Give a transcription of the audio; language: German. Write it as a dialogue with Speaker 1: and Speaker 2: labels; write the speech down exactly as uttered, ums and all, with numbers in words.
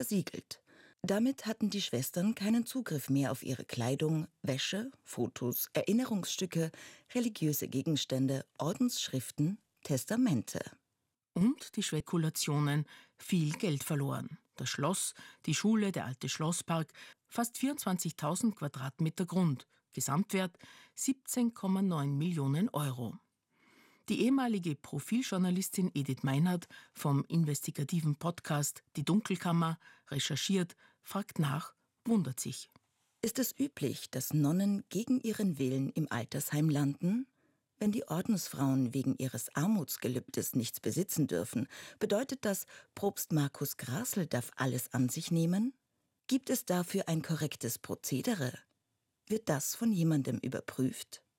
Speaker 1: versiegelt. Damit hatten die Schwestern keinen Zugriff mehr auf ihre Kleidung, Wäsche, Fotos, Erinnerungsstücke, religiöse Gegenstände, Ordensschriften, Testamente.
Speaker 2: Und die Spekulationen, viel Geld verloren. Das Schloss, die Schule, der alte Schlosspark, fast vierundzwanzigtausend Quadratmeter Grund, Gesamtwert siebzehn Komma neun Millionen Euro. Die ehemalige Profiljournalistin Edith Meinert vom investigativen Podcast Die Dunkelkammer recherchiert, fragt nach, wundert sich.
Speaker 1: Ist es üblich, dass Nonnen gegen ihren Willen im Altersheim landen? Wenn die Ordensfrauen wegen ihres Armutsgelübdes nichts besitzen dürfen, bedeutet das, Propst Markus Grasl darf alles an sich nehmen? Gibt es dafür ein korrektes Prozedere? Wird das von jemandem überprüft?